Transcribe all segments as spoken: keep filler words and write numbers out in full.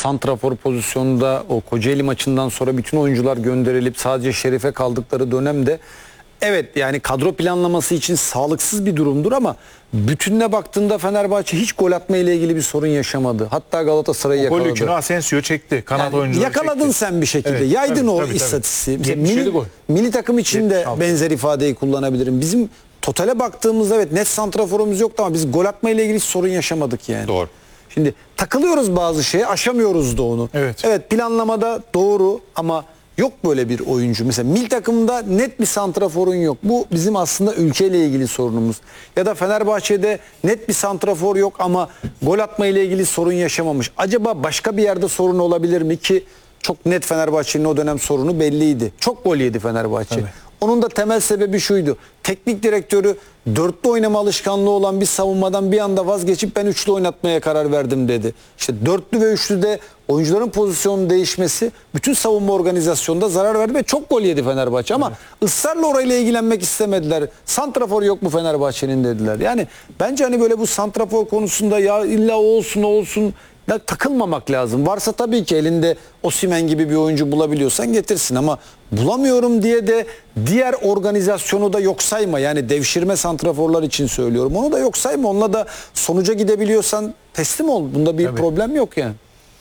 santrafor pozisyonunda o Kocaeli maçından sonra bütün oyuncular gönderilip sadece Şerif'e kaldıkları dönemde evet yani kadro planlaması için sağlıksız bir durumdur ama bütününe baktığında Fenerbahçe hiç gol atma ile ilgili bir sorun yaşamadı. Hatta Galatasaray'ı yakaladı. Gol yükünü Asensio çekti. Kanat Yani oyuncuları yakaladın çekti. sen bir şekilde. Evet, Yaydın tabii, o tabii, istatistiği. tabii. Milli, gol. milli takım için de yetmiş altı. benzer ifadeyi kullanabilirim. Bizim totale baktığımızda evet net santraforumuz yoktu ama biz gol atma ile ilgili hiç sorun yaşamadık yani. Doğru. Şimdi takılıyoruz bazı şeye, aşamıyoruz da onu. Evet. Evet planlamada doğru ama yok böyle bir oyuncu. Mesela milli takımda net bir santraforun yok. Bu bizim aslında ülkeyle ilgili sorunumuz. Ya da Fenerbahçe'de net bir santrafor yok ama gol atma ile ilgili sorun yaşamamış. Acaba başka bir yerde sorun olabilir mi ki çok net Fenerbahçe'nin o dönem sorunu belliydi. Çok gol yedi Fenerbahçe. Tabii. Onun da temel sebebi şuydu. Teknik direktörü dörtlü oynama alışkanlığı olan bir savunmadan bir anda vazgeçip ben üçlü oynatmaya karar verdim dedi. İşte dörtlü ve üçlüde oyuncuların pozisyonunun değişmesi bütün savunma organizasyonunda zarar verdi ve çok gol yedi Fenerbahçe ama evet. ısrarla orayla ilgilenmek istemediler. Santrafor yok mu Fenerbahçe'nin dediler. Yani bence hani böyle bu santrafor konusunda ya illa o olsun o olsun da takılmamak lazım. Varsa tabii ki elinde Osimhen gibi bir oyuncu bulabiliyorsan getirsin ama bulamıyorum diye de diğer organizasyonu da yok sayma. Yani devşirme santraforlar için söylüyorum. Onu da yok sayma. Onunla da sonuca gidebiliyorsan teslim ol. Bunda bir Tabii. problem yok yani.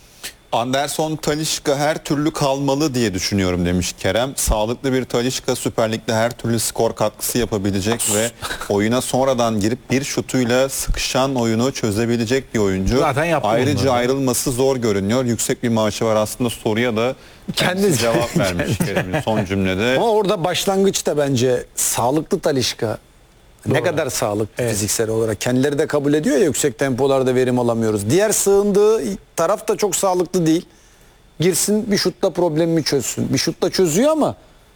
Anderson Talisca her türlü kalmalı diye düşünüyorum demiş Kerem. Sağlıklı bir Talisca Süper Lig'de her türlü skor katkısı yapabilecek ve oyuna sonradan girip bir şutuyla sıkışan oyunu çözebilecek bir oyuncu. Zaten yaptı Ayrıca bunları. ayrılması zor görünüyor. Yüksek bir maaşı var aslında soruya da kendisi cevap vermiş Kerem'in son cümlede. Ama orada başlangıçta bence sağlıklı Talisca. Ne Doğru. kadar sağlıklı Evet. fiziksel olarak. Kendileri de kabul ediyor ya yüksek tempolarda verim alamıyoruz. Diğer sığındığı taraf da çok sağlıklı değil. Girsin bir şutla problemimi çözsün. Bir şutla çözüyor ama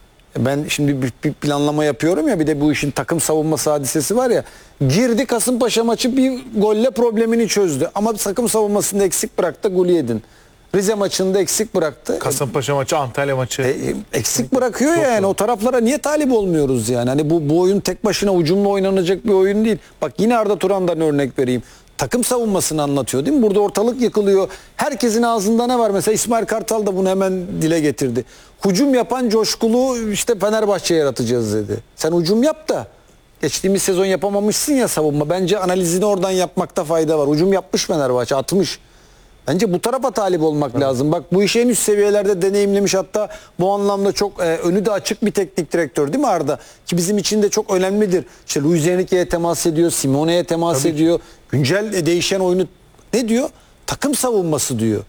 ben şimdi bir, bir planlama yapıyorum ya bir de bu işin takım savunması hadisesi var ya. Girdi Kasımpaşa maçı bir golle problemini çözdü. Ama takım savunmasında eksik bıraktı golü yedin. Rize maçında eksik bıraktı. Kasımpaşa maçı, Antalya maçı. E, eksik bırakıyor Çok yani. doğru. O taraflara niye talip olmuyoruz yani? Hani bu bu oyun tek başına ucumla oynanacak bir oyun değil. Bak yine Arda Turan'dan örnek vereyim. Takım savunmasını anlatıyor değil mi? Burada ortalık yıkılıyor. Herkesin ağzında ne var? Mesela İsmail Kartal da bunu hemen dile getirdi. Hücum yapan coşkulu işte Fenerbahçe yaratacağız dedi. Sen hücum yap da geçtiğimiz sezon yapamamışsın ya savunma. Bence analizini oradan yapmakta fayda var. Hücum yapmış Fenerbahçe, atmış. Bence bu tarafa talip olmak evet. lazım. Bak bu işi en üst seviyelerde deneyimlemiş hatta bu anlamda çok e, önü de açık bir teknik direktör değil mi Arda? Ki bizim için de çok önemlidir. İşte Luis Enrique'ye temas ediyor, Simone'ye temas Tabii ediyor. Ki. Güncel e, değişen oyunu ne diyor? Takım savunması diyor.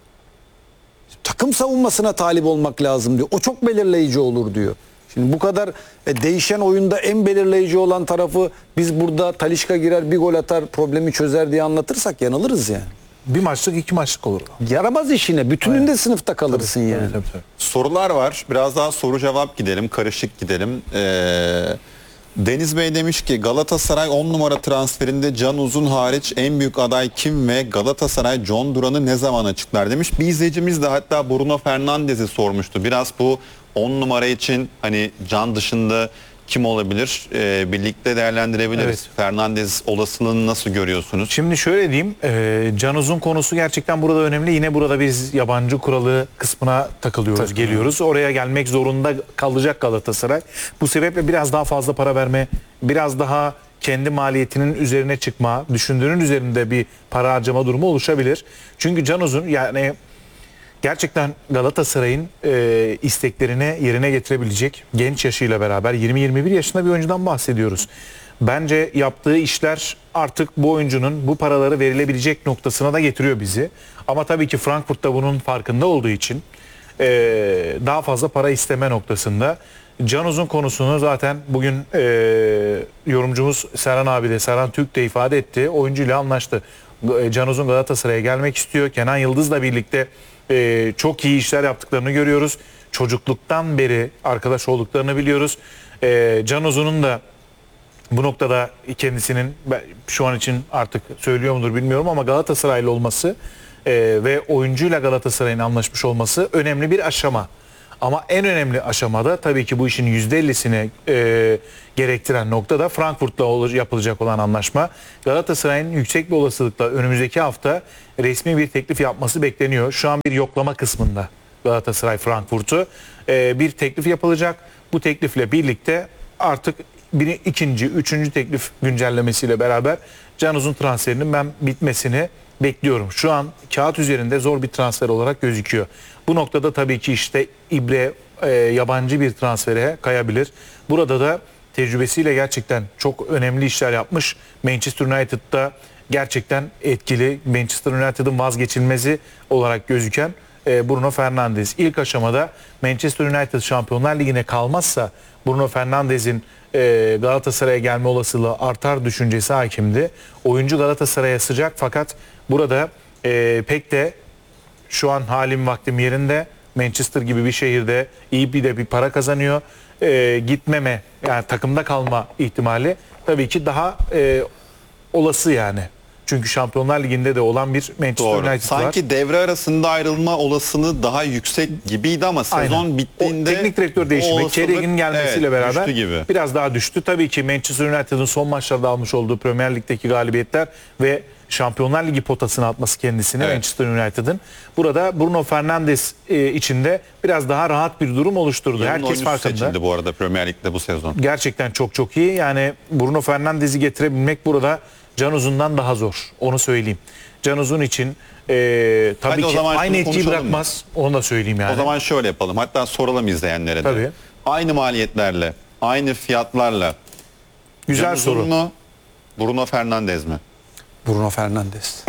Takım savunmasına talip olmak lazım diyor. O çok belirleyici olur diyor. Şimdi bu kadar e, değişen oyunda en belirleyici olan tarafı biz burada Talisca girer bir gol atar problemi çözer diye anlatırsak yanılırız yani. Bir maçlık iki maçlık olur. Yaramaz işine. Bütününde Aynen. sınıfta kalırsın tabii, yani. Tabii, tabii, tabii. Sorular var. Biraz daha soru cevap gidelim. Karışık gidelim. Ee, Deniz Bey demiş ki Galatasaray on numara transferinde Can Uzun hariç en büyük aday kim ve Galatasaray John Duran'ı ne zaman açıklar demiş. Bir izleyicimiz de hatta Bruno Fernandes'i sormuştu. Biraz bu on numara için hani Can dışında kim olabilir? Ee, birlikte değerlendirebiliriz. Evet. Fernandes olasılığını nasıl görüyorsunuz? Şimdi şöyle diyeyim. E, Can Uzun konusu gerçekten burada önemli. Yine burada biz yabancı kuralı kısmına takılıyoruz, Tabii. geliyoruz. Oraya gelmek zorunda kalacak Galatasaray. Bu sebeple biraz daha fazla para verme, biraz daha kendi maliyetinin üzerine çıkma, düşündüğünün üzerinde bir para harcama durumu oluşabilir. Çünkü Can Uzun yani gerçekten Galatasaray'ın e, isteklerine yerine getirebilecek genç yaşıyla beraber yirmi yirmi bir yaşında bir oyuncudan bahsediyoruz. Bence yaptığı işler artık bu oyuncunun bu paraları verilebilecek noktasına da getiriyor bizi. Ama tabii ki Frankfurt'ta bunun farkında olduğu için e, daha fazla para isteme noktasında. Can Uzun konusunu zaten bugün e, yorumcumuz Serhan abi de, Serhan Türk de ifade etti. Oyuncuyla anlaştı. Can Uzun Galatasaray'a gelmek istiyor. Kenan Yıldız'la birlikte Ee, çok iyi işler yaptıklarını görüyoruz. Çocukluktan beri arkadaş olduklarını biliyoruz. Ee, Can Uzun'un da bu noktada kendisinin şu an için artık söylüyor mudur bilmiyorum ama Galatasaraylı olması e, ve oyuncuyla Galatasaray'ın anlaşmış olması önemli bir aşama. Ama en önemli aşamada tabii ki bu işin yüzde ellisini e, gerektiren noktada Frankfurt'la ol- yapılacak olan anlaşma. Galatasaray'ın yüksek bir olasılıkla önümüzdeki hafta resmi bir teklif yapması bekleniyor. Şu an bir yoklama kısmında Galatasaray Frankfurt'u e, bir teklif yapılacak. Bu teklifle birlikte artık bir, ikinci, üçüncü teklif güncellemesiyle beraber Can Uzun transferinin ben bitmesini bekliyorum. Şu an kağıt üzerinde zor bir transfer olarak gözüküyor. Bu noktada tabii ki işte İbre e, yabancı bir transfere kayabilir. Burada da tecrübesiyle gerçekten çok önemli işler yapmış. Manchester United'da gerçekten etkili, Manchester United'ın vazgeçilmezi olarak gözüken e, Bruno Fernandes. İlk aşamada Manchester United Şampiyonlar Ligi'ne kalmazsa Bruno Fernandes'in e, Galatasaray'a gelme olasılığı artar düşüncesi hakimdi. Oyuncu Galatasaray'a sıcak fakat burada e, pek de şu an halim vaktim yerinde, Manchester gibi bir şehirde iyi bir de bir para kazanıyor. E, gitmeme yani takımda kalma ihtimali tabii ki daha e, olası yani. Çünkü Şampiyonlar Ligi'nde de olan bir Manchester Doğru. United Sanki var. devre arasında ayrılma olasılığı daha yüksek gibiydi ama sezon Aynen. bittiğinde O teknik direktör değişimi, olasılık, Kerrick'in gelmesiyle evet, beraber düştü gibi. biraz daha düştü. Tabii ki Manchester United'ın son maçlarda almış olduğu Premier Lig'deki galibiyetler ve Şampiyonlar Ligi potasına atması kendisini Evet. Manchester United'ın. Burada Bruno Fernandes e, içinde biraz daha rahat bir durum oluşturdu. Yılın Herkes oyuncusu farkında. seçildi bu arada Premier Lig'de bu sezon. Gerçekten çok çok iyi. Yani Bruno Fernandes'i getirebilmek burada Can Uzun'dan daha zor. Onu söyleyeyim. Can Uzun için e, tabii Hadi o ki zaman aynı şunu etkiyi konuşalım mı? bırakmaz. Onu da söyleyeyim yani. O zaman şöyle yapalım. Hatta soralım izleyenlere de. Tabii. Aynı maliyetlerle, aynı fiyatlarla Güzel Can Uzun soru. mu, Bruno Fernandes mi? Bruno Fernandes.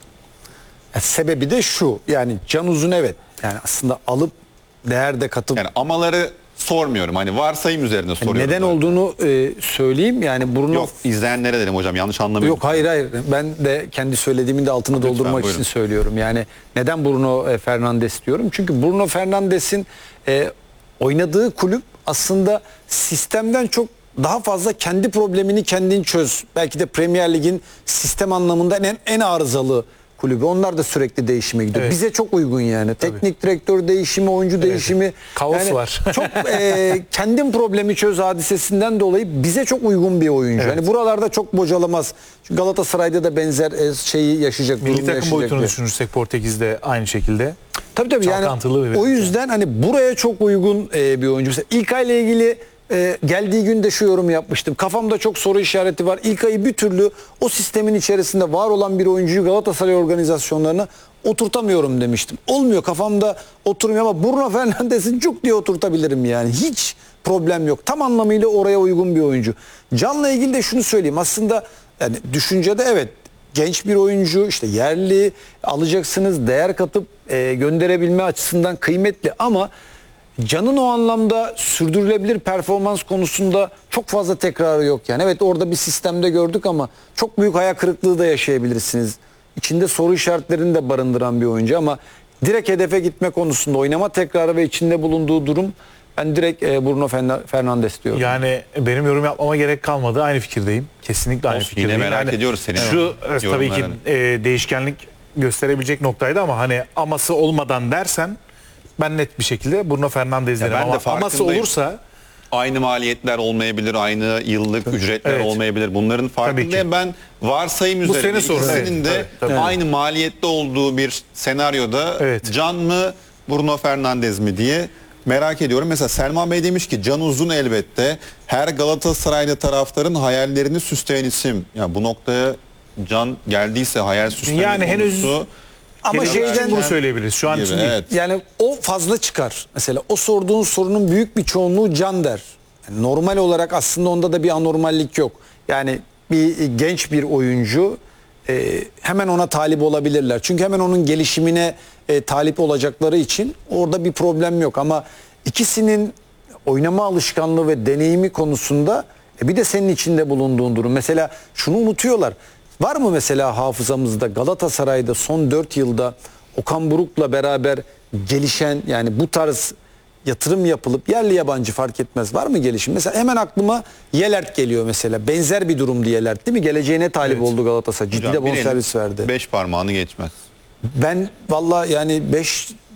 Ya sebebi de şu. Yani Can Uzun evet. Yani aslında alıp değer de katıp Yani amaları sormuyorum. Hani varsayım üzerine soruyorum. neden zaten. olduğunu e, söyleyeyim. Yani Bruno Yok, izleyenlere dedim hocam, yanlış anlamayın. Yok hayır hayır. Ben de kendi söylediğimin de altını Lütfen, doldurmak buyurun. için söylüyorum. Yani neden Bruno e, Fernandes diyorum? Çünkü Bruno Fernandes'in e, oynadığı kulüp aslında sistemden çok daha fazla kendi problemini kendin çöz. Belki de Premier Lig'in sistem anlamında en en arızalı kulübü. Onlar da sürekli değişime gidiyor. Evet. Bize çok uygun yani. Teknik direktör değişimi, oyuncu değişimi. Kaos yani var. Çok e, kendin problemi çöz hadisesinden dolayı bize çok uygun bir oyuncu. Evet. Yani buralarda çok bocalamaz. Çünkü Galatasaray'da da benzer e, şeyi yaşayacak. Milli durumu takım yaşayacak boyutunu bir- düşünürsek Portekiz'de aynı şekilde. Tabii tabii yani Çalkantılı bir- o yüzden hani buraya çok uygun e, bir oyuncu. Mesela İlkay ile ilgili e, geldiği gün de şu yorumu yapmıştım. Kafamda çok soru işareti var. İlkay'ı bir türlü o sistemin içerisinde var olan bir oyuncuyu Galatasaray organizasyonlarına oturtamıyorum demiştim. Olmuyor, kafamda oturmuyor ama Bruno Fernandes'in çok diye oturtabilirim yani. Hiç problem yok. Tam anlamıyla oraya uygun bir oyuncu. Can'la ilgili de şunu söyleyeyim. Aslında yani düşüncede evet, genç bir oyuncu, işte yerli alacaksınız, değer katıp e, gönderebilme açısından kıymetli ama Can'ın o anlamda sürdürülebilir performans konusunda çok fazla tekrarı yok yani. Evet, orada bir sistemde gördük ama çok büyük hayal kırıklığı da yaşayabilirsiniz. İçinde soru işaretlerini de barındıran bir oyuncu ama direkt hedefe gitme konusunda oynama tekrarı ve içinde bulunduğu durum, ben direkt e, Bruno Fernan- Fernandes diyorum. Yani benim yorum yapmama gerek kalmadı. Aynı fikirdeyim. Kesinlikle aynı Olsun, fikirdeyim. yine merak Yani ediyoruz senin Şu e, tabii ki yorumlarını. e, değişkenlik gösterebilecek noktaydı ama hani aması olmadan dersen ben net bir şekilde Bruno Fernandes derim ben de ama aması farkındayım. olursa Aynı maliyetler olmayabilir, aynı yıllık ücretler Evet. olmayabilir. Bunların farkındayım. ki. Ben varsayım Bu üzerinde senin sorun. ikisinin Evet, de tabii, tabii. aynı maliyette olduğu bir senaryoda Evet. Can mı, Bruno Fernandes mi diye merak ediyorum. Mesela Selman Bey demiş ki Can Uzun elbette her Galatasaraylı taraftarın hayallerini süsleyen isim. Ya bu noktaya Can geldiyse hayal süsleme Yani henüz- konusu Ama Ama şeyden bunu söyleyebiliriz. Şu an gibi, için değil. evet. yani o fazla çıkar. Mesela o sorduğun sorunun büyük bir çoğunluğu Can der. Yani normal olarak aslında onda da bir anormallik yok. Yani bir genç bir oyuncu e, hemen ona talip olabilirler. Çünkü hemen onun gelişimine e, talip olacakları için orada bir problem yok. Ama ikisinin oynama alışkanlığı ve deneyimi konusunda e, bir de senin içinde bulunduğun durum. Mesela şunu unutuyorlar. Var mı mesela hafızamızda Galatasaray'da son dört yılda Okan Buruk'la beraber gelişen, yani bu tarz yatırım yapılıp yerli yabancı fark etmez, var mı gelişim? Mesela hemen aklıma Yelert geliyor mesela. Benzer bir durumdu Yelert, değil mi? Geleceğine talip Evet. oldu Galatasaray. Ciddi Hocam de bir elin bonservis verdi. Beş parmağını geçmez. Ben valla yani beş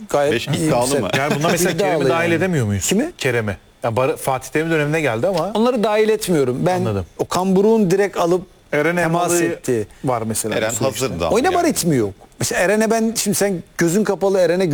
gayet Beş iyi iddialı bir sebep. mı? Yani bunda mesela İddialı Kerem'i dahil yani. edemiyor muyuz? Kimi? Kerem'i. Yani Bar- Fatih Terim dönemine geldi ama Onları dahil etmiyorum. Ben Anladım. o kamburuğun direkt alıp Eren temas Elmalı etti. var mesela. Eren bu süreçte. hazırdı ama Oynama yani. ritmi yok. Mesela Eren'e ben şimdi sen gözün kapalı Eren'e